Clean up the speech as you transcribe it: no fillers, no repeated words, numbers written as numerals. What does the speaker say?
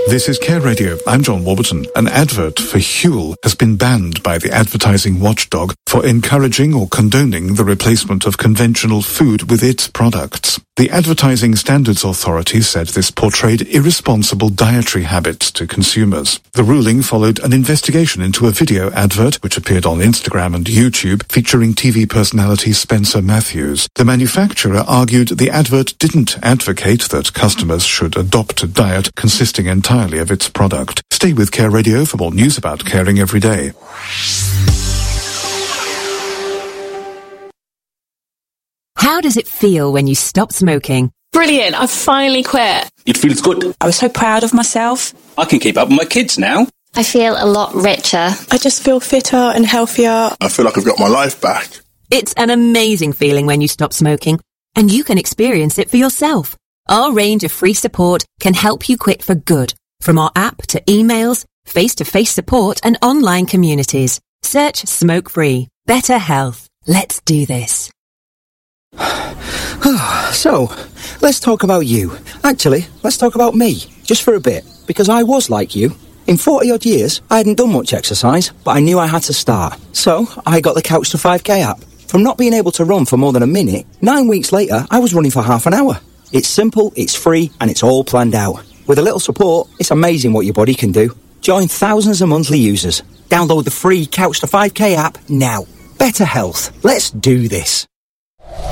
This is Care Radio. I'm John Warburton. An advert for Huel has been banned by the advertising watchdog for encouraging or condoning the replacement of conventional food with its products. The Advertising Standards Authority said this portrayed irresponsible dietary habits to consumers. The ruling followed an investigation into a video advert which appeared on Instagram and YouTube featuring TV personality Spencer Matthews. The manufacturer argued the advert didn't advocate that customers should adopt a diet consisting entirely of its product. Stay with Care Radio for more news about caring every day. How does it feel when you stop smoking? Brilliant, I finally quit. It feels good. I was so proud of myself. I can keep up with my kids now. I feel a lot richer. I just feel fitter and healthier. I feel like I've got my life back. It's an amazing feeling when you stop smoking, and you can experience it for yourself. Our range of free support can help you quit for good, from our app to emails, face-to-face support and online communities. Search Smoke Free. Better health. Let's do this. So, let's talk about you. Actually, let's talk about me, just for a bit, because I was like you. In 40-odd years, I hadn't done much exercise, but I knew I had to start. So, I got the Couch to 5K app. From not being able to run for more than a minute, 9 weeks later, I was running for half an hour. It's simple, it's free, and it's all planned out. With a little support, it's amazing what your body can do. Join thousands of monthly users. Download the free Couch to 5K app now. Better health. Let's do this.